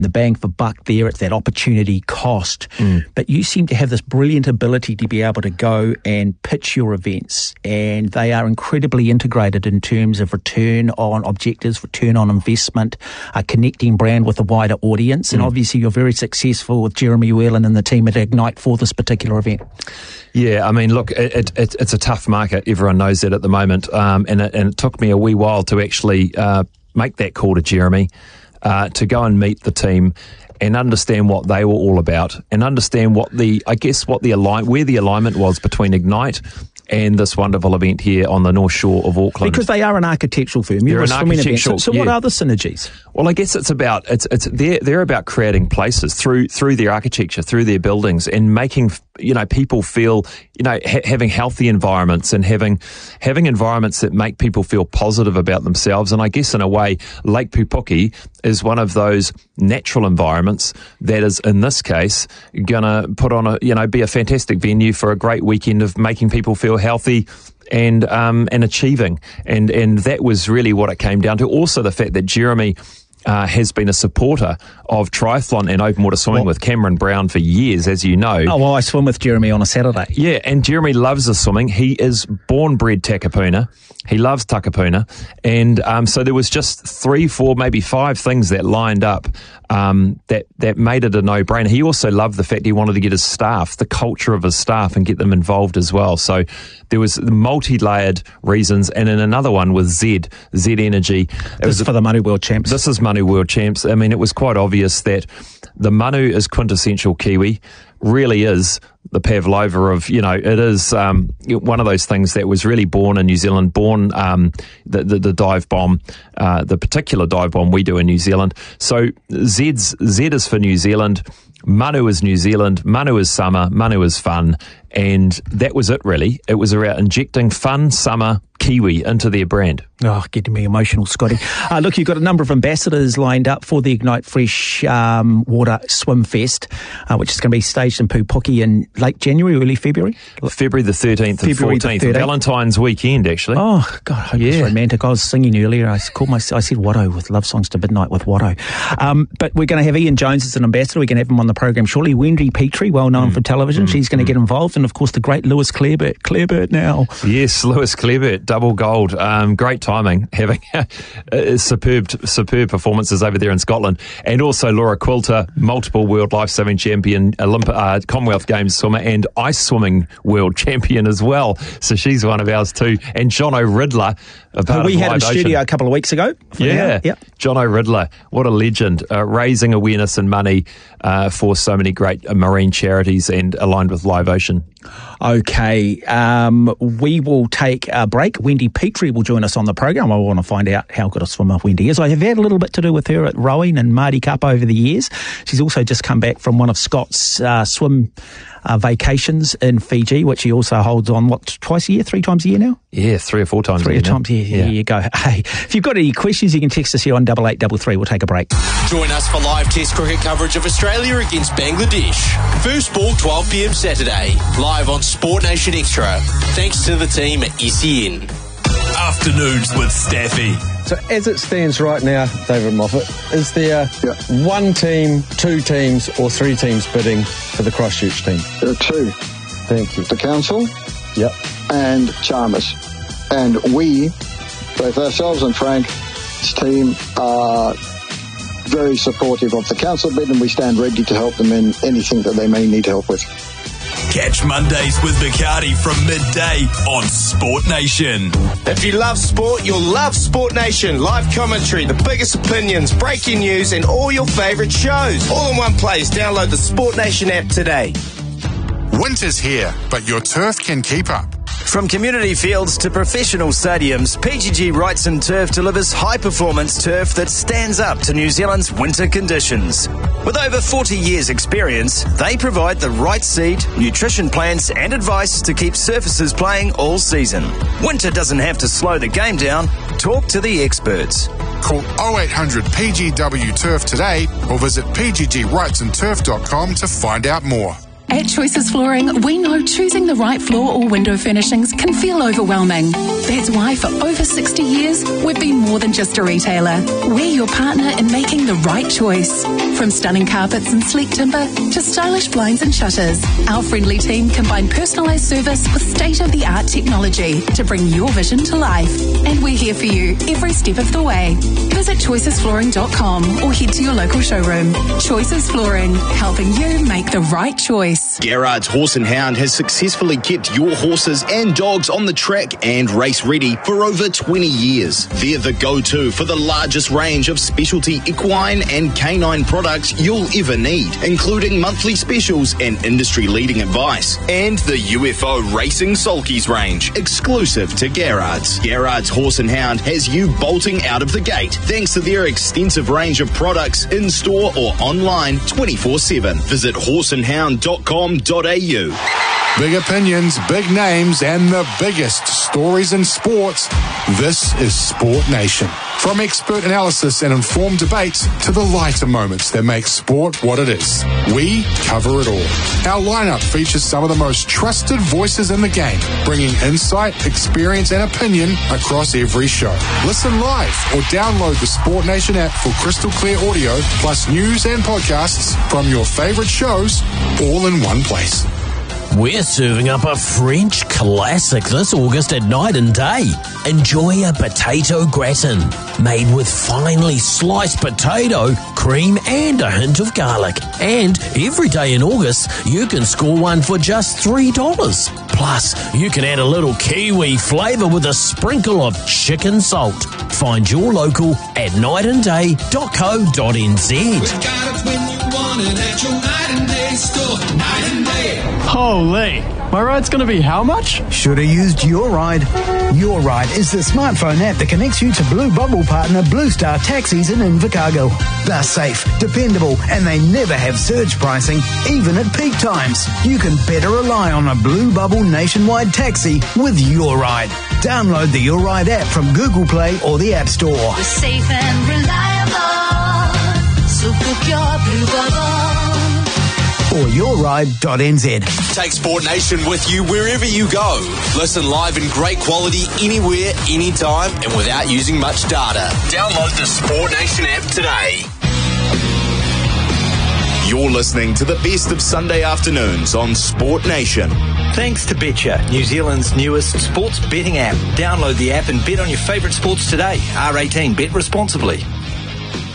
the bang for buck there, it's that opportunity cost. But you seem to have this brilliant ability to be able to go and pitch your events, and they are incredibly integrated in terms of return on objectives, return on investment, connecting brand with a wider audience. And obviously you're very successful with Jeremy Whelan and the team at Ignite for this particular event. Yeah, I mean, look, it's a tough market. Everyone knows that at the moment. And it took me a wee while to actually make that call to Jeremy, to go and meet the team and understand what they were all about, and understand where the alignment was between Ignite and this wonderful event here on the North Shore of Auckland. Because they are an architectural firm. They're an architectural. So what are the synergies? Well, I guess they're about creating places through their architecture, through their buildings, and making people feel having healthy environments and having environments that make people feel positive about themselves. And I guess in a way, Lake Pupuki is one of those natural environments that is, in this case, gonna put on be a fantastic venue for a great weekend of making people feel healthy and achieving. And that was really what it came down to. Also, the fact that Jeremy has been a supporter of triathlon and open water swimming with Cameron Brown for years, as you know. Oh, well, I swim with Jeremy on a Saturday. Yeah, and Jeremy loves the swimming. He is born-bred Takapuna. He loves Takapuna. And so there was just 3, 4, maybe 5 things that lined up that made it a no-brainer. He also loved the fact he wanted to get his staff, the culture of his staff, and get them involved as well. So there was multi-layered reasons. And then another one was Z Energy. This is for the Manu World Champs. This is Manu World Champs. I mean, it was quite obvious that the Manu is quintessential Kiwi, really is the pavlova of, it is one of those things that was really born in New Zealand, the dive bomb, the particular dive bomb we do in New Zealand. So Z is for New Zealand, Manu is New Zealand, Manu is summer, Manu is fun, and that was it really. It was about injecting fun, summer, Kiwi into their brand. Oh, getting me emotional, Scotty. Look, you've got a number of ambassadors lined up for the Ignite Fresh Water Swim Fest, which is going to be staged in Pupuki in late January, early February? February the 13th and 14th. Valentine's weekend, actually. Oh, God, I hope it's romantic. I was singing earlier. I said Watto with Love Songs to Midnight with Watto. But we're going to have Ian Jones as an ambassador. We're going to have him on the program shortly. Wendy Petrie, well known for television. She's going to get involved. And, of course, the great Lewis Clareburt now. Yes, Lewis Clareburt, double gold. Great timing, having superb performances over there in Scotland. And also Laura Quilter, multiple world lifesaving champion, Commonwealth Games swimmer, and ice swimming world champion as well. So she's one of ours too. And Jono Riddler, who we had in studio a couple of weeks ago. Yeah. Jono Riddler, what a legend, raising awareness and money for so many great marine charities and aligned with Live Ocean. Okay, we will take a break. Wendy Petrie will join us on the program. I want to find out how good a swimmer Wendy is. I have had a little bit to do with her at rowing and Mardi Cup over the years. She's also just come back from one of Scott's swim vacations in Fiji, which he also holds on, 3 times a year now? Yeah, 3 or 4 times a year. 3 times a year, there you go. Hey, if you've got any questions, you can text us here on 8833. We'll take a break. Join us for live Test cricket coverage of Australia against Bangladesh. First ball 12 p.m. Saturday, live on Sport Nation Extra. Thanks to the team at SEN. Afternoons with Staffy. So as it stands right now, David Moffat, is there one team, 2 teams or 3 teams bidding for the Christchurch team? There are 2. Thank you. The council and Chalmers. And we, both ourselves and Frank's team, are very supportive of the council bid, and we stand ready to help them in anything that they may need help with. Catch Mondays with Bacardi from midday on Sport Nation. If you love sport, you'll love Sport Nation. Live commentary, the biggest opinions, breaking news, and all your favourite shows. All in one place. Download the Sport Nation app today. Winter's here, but your turf can keep up. From community fields to professional stadiums, PGG Wrights and Turf delivers high-performance turf that stands up to New Zealand's winter conditions. With over 40 years' experience, they provide the right seed, nutrition plans and advice to keep surfaces playing all season. Winter doesn't have to slow the game down. Talk to the experts. Call 0800 PGW Turf today or visit pggwrightsandturf.com to find out more. At Choices Flooring, we know choosing the right floor or window furnishings can feel overwhelming. That's why for over 60 years, we've been more than just a retailer. We're your partner in making the right choice. From stunning carpets and sleek timber to stylish blinds and shutters, our friendly team combine personalised service with state-of-the-art technology to bring your vision to life. And we're here for you every step of the way. Visit choicesflooring.com or head to your local showroom. Choices Flooring, helping you make the right choice. Garrard's Horse and Hound has successfully kept your horses and dogs on the track and race ready for over 20 years. They're the go-to for the largest range of specialty equine and canine products you'll ever need, including monthly specials and industry-leading advice. And the UFO Racing Sulkies range, exclusive to Garrard's. Garrard's Horse and Hound has you bolting out of the gate thanks to their extensive range of products in-store or online 24/7. Visit horseandhound.com.au. Big opinions, big names, and the biggest stories in sports. This is Sport Nation. From expert analysis and informed debates to the lighter moments that make sport what it is, we cover it all. Our lineup features some of the most trusted voices in the game, bringing insight, experience, and opinion across every show. Listen live or download the Sport Nation app for crystal clear audio, plus news and podcasts from your favorite shows, all in one place. We're serving up a French classic this August at Night and Day. Enjoy a potato gratin made with finely sliced potato, cream and a hint of garlic. And every day in August, you can score one for just $3. Plus, you can add a little kiwi flavour with a sprinkle of chicken salt. Find your local at nightandday.co.nz. We've got it when you want it at your Night and Day store. Night and Day. Holy, my ride's going to be how much? Should have used Your Ride. Your Ride is the smartphone app that connects you to Blue Bubble partner Blue Star Taxis in Invercargill. They're safe, dependable, and they never have surge pricing, even at peak times. You can better rely on a Blue Bubble nationwide taxi with Your Ride. Download the Your Ride app from Google Play or the App Store. We're safe and reliable, so book your Blue Bubble. Or yourride.nz. Take Sport Nation with you wherever you go. Listen live in great quality anywhere, anytime, and without using much data. Download the Sport Nation app today. You're listening to the best of Sunday afternoons on Sport Nation. Thanks to Betcha, New Zealand's newest sports betting app. Download the app and bet on your favourite sports today. R18, bet responsibly.